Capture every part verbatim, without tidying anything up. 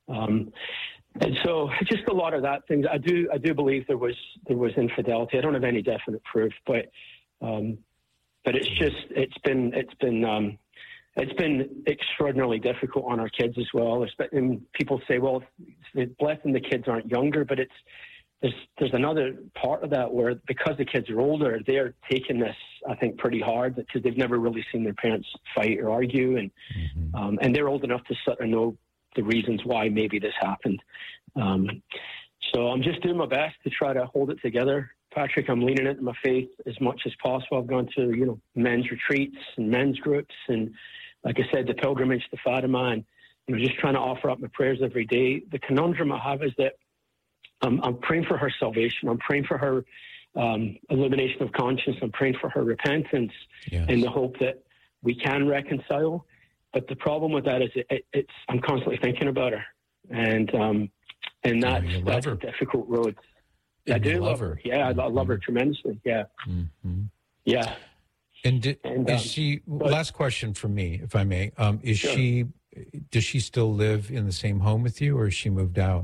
Um, and so just a lot of that things. I do I do believe there was there was infidelity. I don't have any definite proof, but um, but it's just it's been it's been um, it's been extraordinarily difficult on our kids as well. And people say, well, it's blessing the kids aren't younger, but it's there's there's another part of that where because the kids are older, they're taking this, I think, pretty hard because they've never really seen their parents fight or argue, and mm-hmm. um, and they're old enough to sort of know the reasons why maybe this happened. Um, so I'm just doing my best to try to hold it together, Patrick. I'm leaning into my faith as much as possible. I've gone to you know men's retreats and men's groups, and like I said, the pilgrimage to Fatima, and you know just trying to offer up my prayers every day. The conundrum I have is that I'm, I'm praying for her salvation. I'm praying for her um, illumination of conscience. I'm praying for her repentance yes. in the hope that we can reconcile. But the problem with that is it, it, it's I'm constantly thinking about her, and um, and that's, oh, that's her. a difficult road. And I do love her. her. Yeah, mm-hmm. I love her tremendously. Yeah, mm-hmm. yeah. And, did, and is um, she? but, last question from me, if I may. Um, is sure. she? Does she still live in the same home with you, or has she moved out?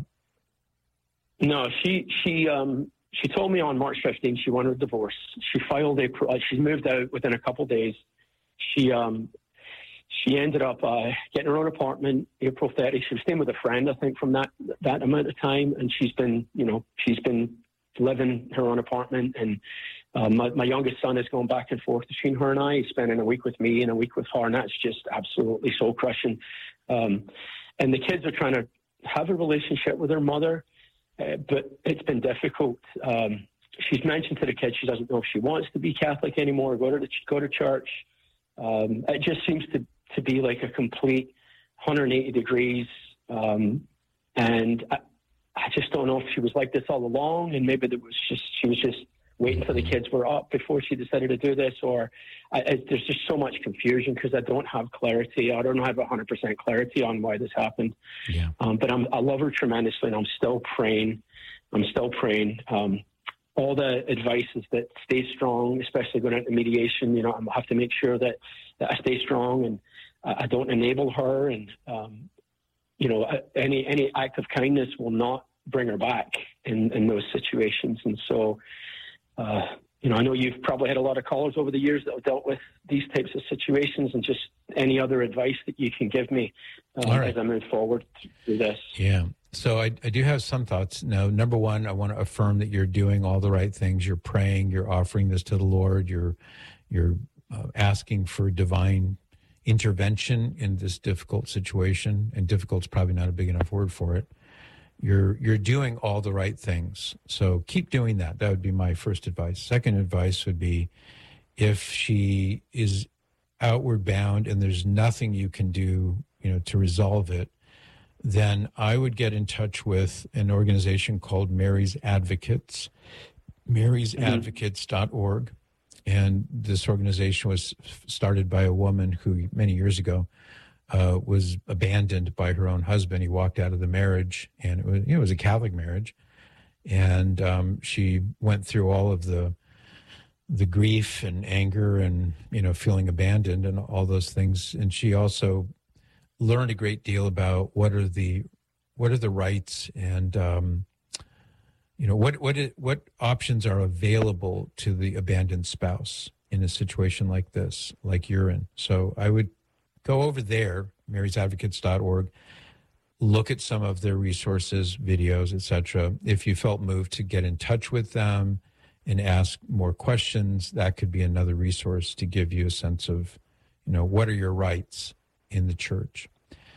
No, she she um, she told me on March fifteenth she wanted a divorce. She filed a. Uh, she moved out within a couple of days. She um, she ended up uh, getting her own apartment April thirtieth. She was staying with a friend, I think, from that that amount of time, and she's been you know she's been living her own apartment. And uh, my, my youngest son is going back and forth between her and I. He's spending a week with me and a week with her, and that's just absolutely soul crushing. Um, and the kids are trying to have a relationship with their mother. Uh, but it's been difficult. Um, she's mentioned to the kids she doesn't know if she wants to be Catholic anymore or go to the, go to church. Um, it just seems to, to be like a complete one hundred eighty degrees. Um, and I, I just don't know if she was like this all along, and maybe there was just she was just waiting till the kids were up before she decided to do this. Or I, I, there's just so much confusion because I don't have clarity. I don't have one hundred percent clarity on why this happened. Yeah. Um, but I'm, I love her tremendously, and I'm still praying. I'm still praying. Um, all the advice is that stay strong, especially going into mediation. You know, I have to make sure that, that I stay strong and uh, I don't enable her. And, um, you know, any any act of kindness will not bring her back in, in those situations. And so, Uh, you know, I know you've probably had a lot of callers over the years that have dealt with these types of situations, and just any other advice that you can give me um, right. as I move forward through this. Yeah. So I, I do have some thoughts. Now, number one, I want to affirm that you're doing all the right things. You're praying, you're offering this to the Lord. You're, you're uh, asking for divine intervention in this difficult situation. And difficult is probably not a big enough word for it. You're you're doing all the right things. So keep doing that. That would be my first advice. Second advice would be if she is outward bound and there's nothing you can do, you know, to resolve it, then I would get in touch with an organization called Mary's Advocates, marys advocates dot org. And this organization was started by a woman who many years ago Uh, was abandoned by her own husband. He walked out of the marriage, and it was, you know, it was a Catholic marriage. And um, she went through all of the the grief and anger and, you know, feeling abandoned and all those things. And she also learned a great deal about what are the what are the rights and um, you know what what it, what options are available to the abandoned spouse in a situation like this, like you're in. So I would go over there, marys advocates dot org, look at some of their resources, videos, et cetera. If you felt moved to get in touch with them and ask more questions, that could be another resource to give you a sense of, you know, what are your rights in the church.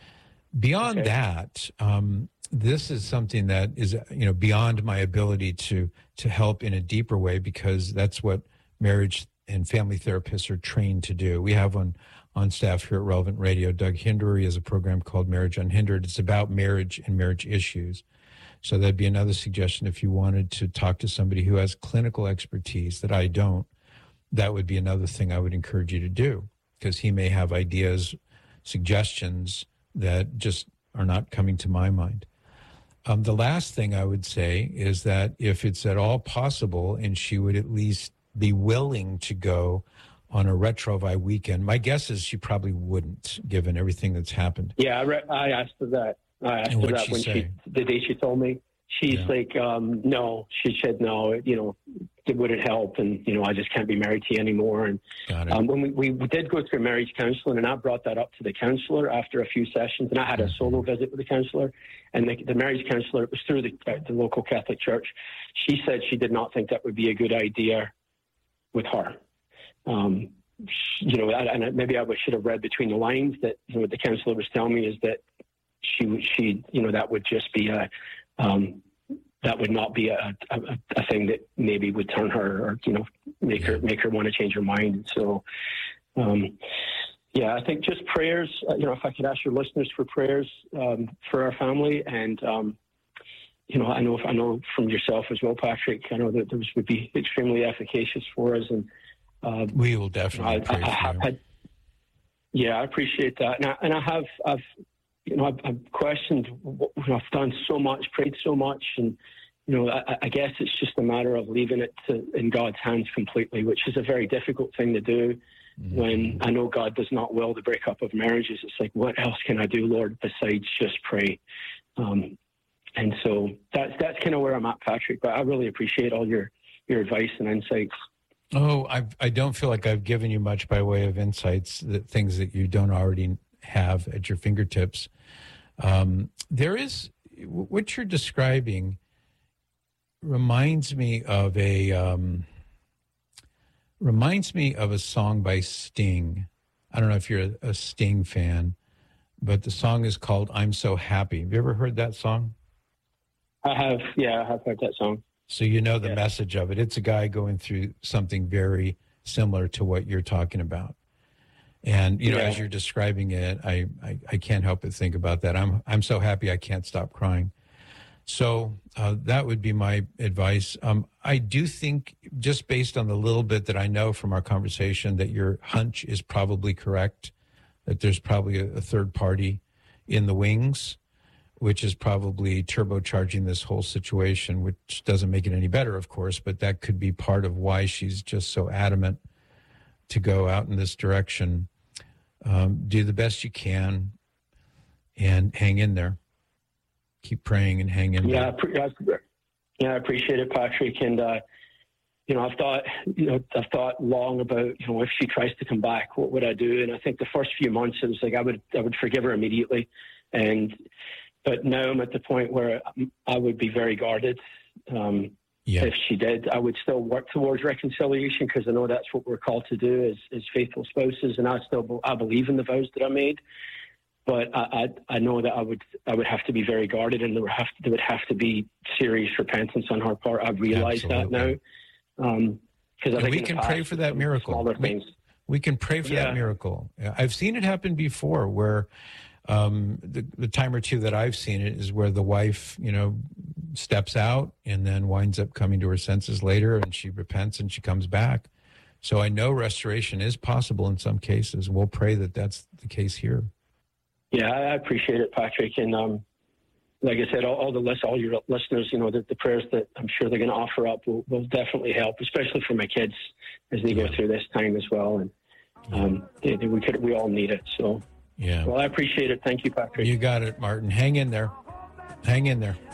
Beyond okay. that, um, this is something that is, you know, beyond my ability to to help in a deeper way, because that's what marriage and family therapists are trained to do. We have one on staff here at Relevant Radio. Doug Hindery has a program called Marriage Unhindered. It's about marriage and marriage issues. So that'd be another suggestion if you wanted to talk to somebody who has clinical expertise that I don't. That would be another thing I would encourage you to do, because he may have ideas, suggestions that just are not coming to my mind. Um, the last thing I would say is that if it's at all possible and she would at least be willing to go on a Retrovi weekend, my guess is she probably wouldn't, given everything that's happened. Yeah, I, re- I asked her that. I asked her that she when say? she, the day she told me. She's Yeah. like, um, no, she said, no, you know, it wouldn't help. And, you know, I just can't be married to you anymore. And Got it. um, when we, we did go through marriage counseling, and I brought that up to the counselor after a few sessions, and I had a solo visit with the counselor, and the, the marriage counselor, it was through the, uh, the local Catholic church. She said she did not think that would be a good idea with her. Um, you know, and maybe I should have read between the lines that, you know, what the counselor was telling me is that she, she, you know, that would just be a, Um, that would not be a, a, a thing that maybe would turn her or, you know, make her, make her want to change her mind. So, um, yeah, I think just prayers, uh, you know, if I could ask your listeners for prayers, um, for our family. And, um, you know, I know, I know from yourself as well, Patrick, I know that those would be extremely efficacious for us. And, uh, we will definitely I, pray I, I for have you. had, yeah, I appreciate that. And I, and I have, I've, you know, I've, I've questioned, you know, I've done so much, prayed so much, and, you know, I, I guess it's just a matter of leaving it to, in God's hands completely, which is a very difficult thing to do mm-hmm. when I know God does not will the breakup of marriages. It's like, what else can I do, Lord, besides just pray? Um, and so that's, that's kind of where I'm at, Patrick, but I really appreciate all your, your advice and insights. Oh, I I don't feel like I've given you much by way of insights, that things that you don't already have at your fingertips. Um, there is, what you're describing reminds me of a, um, reminds me of a song by Sting. I don't know if you're a, a Sting fan, but the song is called I'm So Happy. Have you ever heard that song? I have, yeah, I have heard that song. So you know the yeah. message of it. It's a guy going through something very similar to what you're talking about. And, you know, yeah. as you're describing it, I, I, I can't help but think about that. I'm I'm so happy I can't stop crying. So uh, that would be my advice. Um, I do think, just based on the little bit that I know from our conversation, that your hunch is probably correct, that there's probably a, a third party in the wings, which is probably turbocharging this whole situation, which doesn't make it any better, of course, but that could be part of why she's just so adamant to go out in this direction. Um, do the best you can and hang in there. Keep praying and hang in yeah, there. Yeah, I appreciate it, Patrick. And, uh, you know, I've thought, you know, I've thought long about, you know, if she tries to come back, what would I do? And I think the first few months, it was like, I would, I would forgive her immediately. And, but now I'm at the point where I would be very guarded. Um, Yeah. If she did, I would still work towards reconciliation, because I know that's what we're called to do as, as faithful spouses. And I still, I believe in the vows that I made, but I, I, I know that I would, I would have to be very guarded, and there would have to, there would have to be serious repentance on her part. I realize Absolutely. that now. Um, cause I and think we in the can past, pray for that miracle. Smaller We, things. we can pray for Yeah. that miracle. I've seen it happen before, where um, the, the time or two that I've seen it is where the wife, you know, steps out and then winds up coming to her senses later, and she repents and she comes back. So I know restoration is possible in some cases. We'll pray that that's the case here. Yeah, I appreciate it, Patrick. And um, like I said, all, all the list, all your listeners, you know, the, the prayers that I'm sure they're going to offer up will, will definitely help, especially for my kids as they Yeah. go through this time as well. And um, they, they, we could, we all need it. So, Yeah. well, I appreciate it. Thank you, Patrick. You got it, Martin. Hang in there. Hang in there.